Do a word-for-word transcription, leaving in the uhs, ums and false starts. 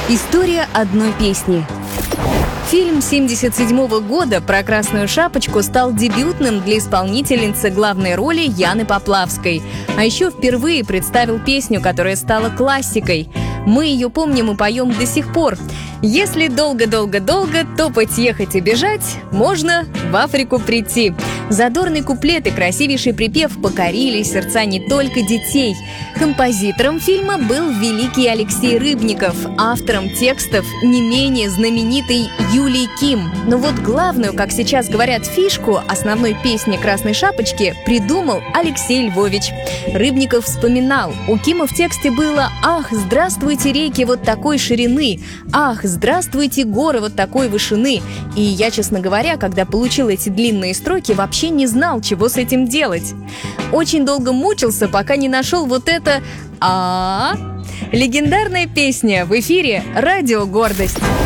История одной песни. Фильм семьдесят седьмого года про «Красную шапочку» стал дебютным для исполнительницы главной роли Яны Поплавской. А еще впервые представил песню, которая стала классикой. Мы ее помним и поем до сих пор. Если долго-долго-долго топать, ехать и бежать, можно в Африку прийти. Задорный куплет и красивейший припев покорили сердца не только детей. Композитором фильма был великий Алексей Рыбников, автором текстов не менее знаменитый Юлий Ким. Но вот главную, как сейчас говорят, фишку основной песни «Красной шапочки» придумал Алексей Львович. Рыбников вспоминал: у Кима в тексте было: «Ах, здравствуйте, реки вот такой ширины! Ах, здравствуйте, горы вот такой вышины!» И я, честно говоря, когда получил эти длинные строки, вообще не знал, чего с этим делать. Очень долго мучился, пока не нашел вот это «а». Легендарная песня в эфире «Радио Гордость».